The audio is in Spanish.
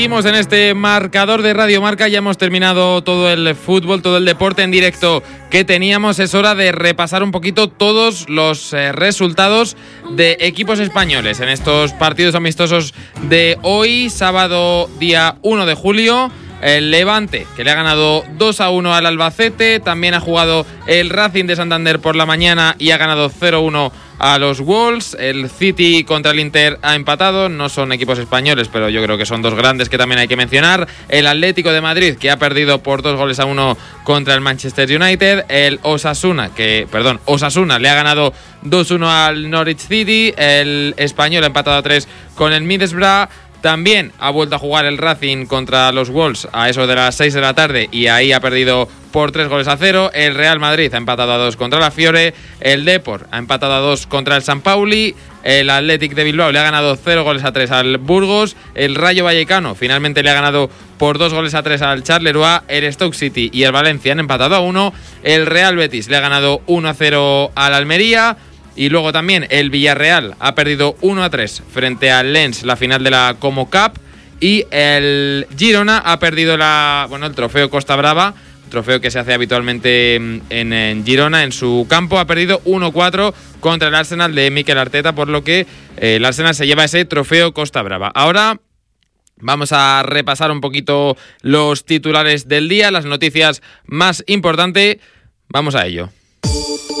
Seguimos en este marcador de Radio Marca, ya hemos terminado todo el fútbol, todo el deporte en directo que teníamos. Es hora de repasar un poquito todos los resultados de equipos españoles en estos partidos amistosos de hoy, sábado día 1 de julio. El Levante, que le ha ganado 2-1 al Albacete, también ha jugado el Racing de Santander por la mañana y ha ganado 0-1 a los Wolves. El City contra el Inter ha empatado, no son equipos españoles, pero yo creo que son dos grandes que también hay que mencionar. El Atlético de Madrid, que ha perdido por 2-1 contra el Manchester United. El Osasuna le ha ganado 2-1 al Norwich City. El Español ha empatado a 3 con el Middlesbrough. También ha vuelto a jugar el Racing contra los Wolves a eso de las 6 de la tarde y ahí ha perdido por 3-0. El Real Madrid ha empatado a 2 contra la Fiore. El Depor ha empatado a 2 contra el San Pauli. El Athletic de Bilbao le ha ganado 0-3 al Burgos. El Rayo Vallecano finalmente le ha ganado por 2-3 al Charleroi. El Stoke City y el Valencia han empatado a 1. El Real Betis le ha ganado 1-0 al Almería. Y luego también el Villarreal ha perdido 1-3 frente al Lens, la final de la Como Cup. Y el Girona ha perdido el trofeo Costa Brava, trofeo que se hace habitualmente en Girona, en su campo. Ha perdido 1-4 contra el Arsenal de Mikel Arteta, por lo que el Arsenal se lleva ese trofeo Costa Brava. Ahora vamos a repasar un poquito los titulares del día, las noticias más importantes. Vamos a ello.